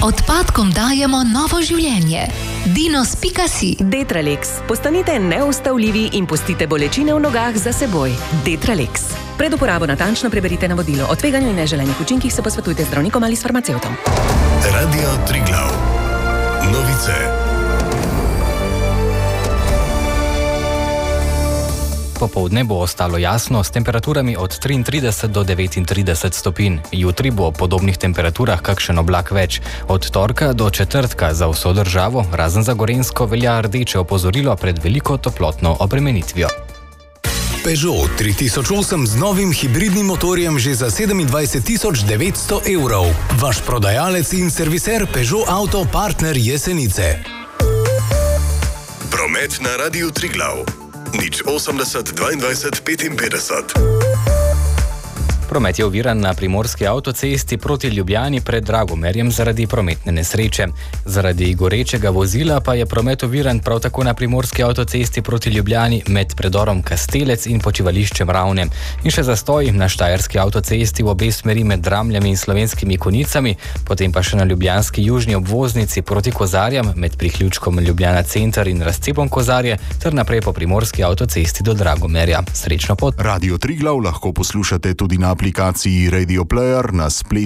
Odpadkom dajemo novo življenje. Dinos.si. Detralex. Postanite neustavljivi in pustite bolečine v nogah za seboj. Detralex. Pred uporabo natančno preberite navodilo. O tveganju in neželenih učinkih se posvetujte z zdravnikom ali s farmacevtom. Radio Triglav. Novice. Popoldne bo ostalo jasno s temperaturami od 33 do 39 stopinj. Jutri bo v podobnih temperaturah kakšen oblak več. Od torka do četrtka za vso državo, razen za Gorenjsko, velja rdeče opozorilo pred veliko toplotno obremenitvijo. Peugeot 3008 z novim hibridnim motorjem že za 27.900 evrov. Vaš prodajalec in serviser Peugeot Auto Partner Jesenice. Promet na Radiu Triglav. 80 22 55. Promet je oviran na primorski avtocesti proti Ljubljani pred Dragomerjem zaradi prometne nesreče. Zaradi gorečega vozila pa je promet oviran prav tako na primorski avtocesti proti Ljubljani med predorom Kastelec in počivališčem Ravne. In še zastoj na štajerski avtocesti v obe smeri med Dramljami in Slovenskimi Konicami, potem pa še na ljubljanski južni obvoznici proti Kozarjam med priključkom Ljubljana Center in razcepom Kozarje ter naprej po primorski avtocesti do Dragomerja. Srečno pot! Radio Triglav lahko poslušate tudi na aplikaciji Radio Player na spletu.